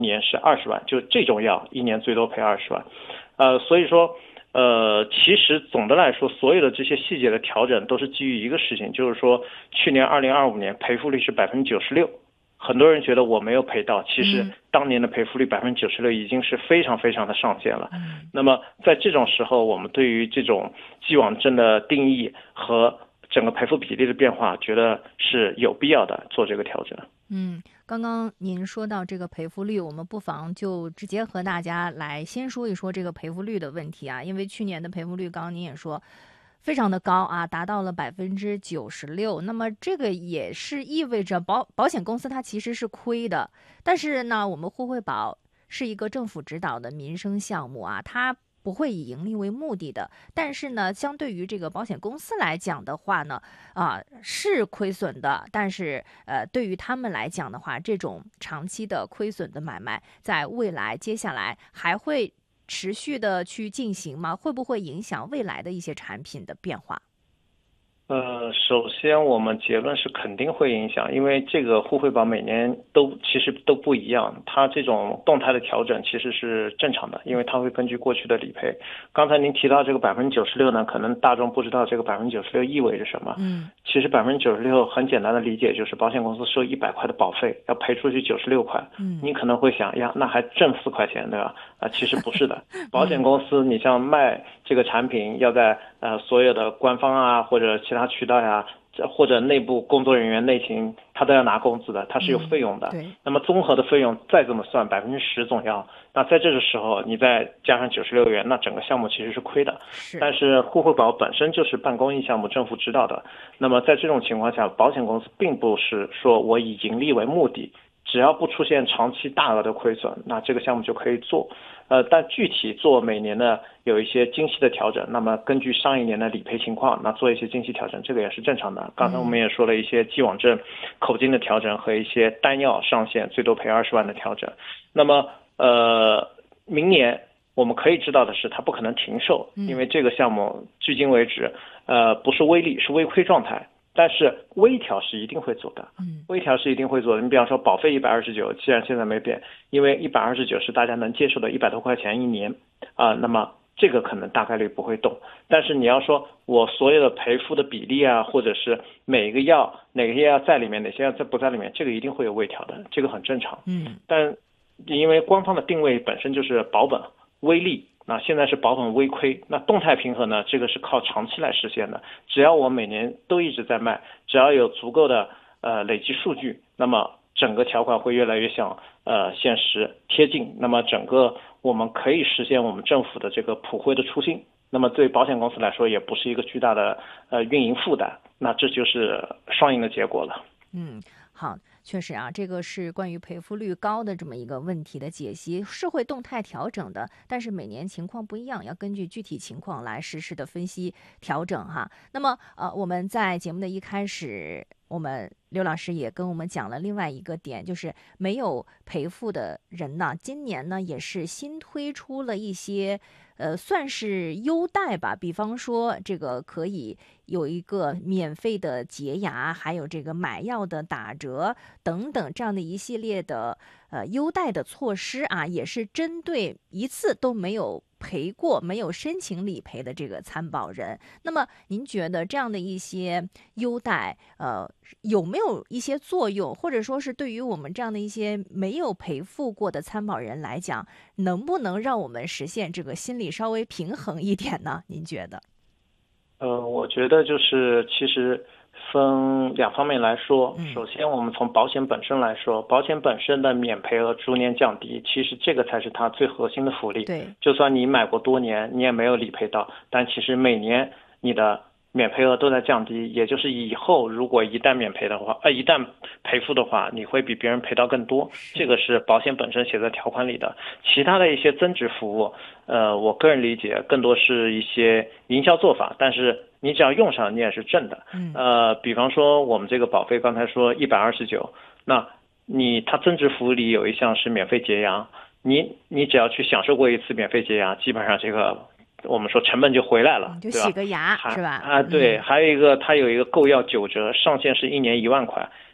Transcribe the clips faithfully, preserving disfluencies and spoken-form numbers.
年是二十万，就这种药一年最多赔二十万。呃，所以说，呃，其实总的来说，所有的这些细节的调整都是基于一个事情，就是说去年二零二五年赔付率是百分之九十六。很多人觉得我没有赔到，其实当年的赔付率百分之九十六已经是非常非常的上限了。嗯、那么在这种时候，我们对于这种既往症的定义和整个赔付比例的变化，觉得是有必要的做这个调整。 嗯，刚刚您说到这个赔付率，我们不妨就直接和大家来先说一说这个赔付率的问题啊，因为去年的赔付率，刚刚您也说，非常的高啊，达到了百分之九十六。那么这个也是意味着保保险公司它其实是亏的，但是呢，我们互惠保是一个政府指导的民生项目啊，它不会以盈利为目的的，但是呢，相对于这个保险公司来讲的话呢，啊、呃、是亏损的，但是呃，对于他们来讲的话，这种长期的亏损的买卖，在未来接下来还会持续的去进行吗？会不会影响未来的一些产品的变化？ 呃，首先我们结论是肯定会影响，因为这个互惠保每年都其实都不一样，它这种动态的调整其实是正常的，因为它会根据过去的理赔。刚才您提到这个百分之九十六呢，可能大众不知道这个百分之九十六意味着什么。嗯，其实百分之九十六很简单的理解就是保险公司收一百块的保费，要赔出去九十六块。嗯，你可能会想呀，那还挣四块钱对吧？啊、呃，其实不是的，保险公司你像卖这个产品要在呃所有的官方啊或者其他渠道呀，或者内部工作人员内勤，他都要拿工资的，他是有费用的。嗯、对。那么综合的费用再这么算，百分之十总要。那在这个时候，你再加上九十六元，那整个项目其实是亏的。是。但是互惠保本身就是办公益项目，政府指导的。那么在这种情况下，保险公司并不是说我以盈利为目的，只要不出现长期大额的亏损，那这个项目就可以做。呃，但具体做每年的有一些精细的调整，那么根据上一年的理赔情况，那做一些精细调整，这个也是正常的。刚才我们也说了一些既往症口径的调整和一些单药上限最多赔二十万的调整。那么呃，明年我们可以知道的是，它不可能停售，因为这个项目距今为止，呃，不是微利，是微亏状态。但是微调是一定会做的，嗯，微调是一定会做的。你比方说保费一百二十九，既然现在没变，因为一百二十九是大家能接受的一百多块钱一年啊、呃，那么这个可能大概率不会动。但是你要说我所有的赔付的比例啊，或者是每一个药哪个药在里面，哪些药在不在里面，这个一定会有微调的，这个很正常。嗯，但因为官方的定位本身就是保本微利。那现在是保本微亏，那动态平衡呢？这个是靠长期来实现的。只要我每年都一直在卖，只要有足够的呃累积数据，那么整个条款会越来越向呃现实贴近。那么整个我们可以实现我们政府的这个普惠的初心。那么对保险公司来说，也不是一个巨大的呃运营负担。那这就是双赢的结果了。 嗯，好。确实啊，这个是关于赔付率高的这么一个问题的解析，是会动态调整的，但是每年情况不一样，要根据具体情况来实时的分析调整哈。那么呃，我们在节目的一开始，我们刘老师也跟我们讲了另外一个点，就是没有赔付的人呢，今年呢也是新推出了一些呃，算是优待吧，比方说这个可以有一个免费的洁牙，还有这个买药的打折等等这样的一系列的呃优待的措施啊，也是针对一次都没有赔过、没有申请理赔的这个参保人。那么您觉得这样的一些优待，呃，有没有一些作用，或者说是对于我们这样的一些没有赔付过的参保人来讲，能不能让我们实现这个心理稍微平衡一点呢？您觉得？ 呃，我觉得就是其实分两方面来说。首先，我们从保险本身来说，保险本身的免赔额逐年降低，其实这个才是它最核心的福利。对，就算你买过多年，你也没有理赔到，但其实每年你的免赔额都在降低，也就是以后如果一旦免赔的话，呃，一旦赔付的话，你会比别人赔到更多。这个是保险本身写在条款里的。其他的一些增值服务，呃，我个人理解更多是一些营销做法，但是你只要用上，你也是挣的。呃，比方说我们这个保费刚才说一百二十九，那你它增值服务里有一项是免费洁牙，你你只要去享受过一次免费洁牙，基本上这个我们说成本就回来了， 就洗个牙是吧？ 啊，对， 嗯、 还有一个它有一个购药九折，上限是一年一万块。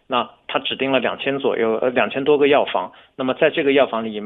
那他指定了两千左右，呃，两千多个药房。那么在这个药房里